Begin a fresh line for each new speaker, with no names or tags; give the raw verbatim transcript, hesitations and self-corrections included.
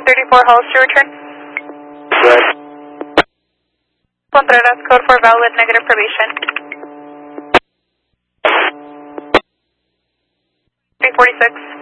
thirty-four Hollister return.
Right.
Contreras, code for valid negative probation. three forty-six.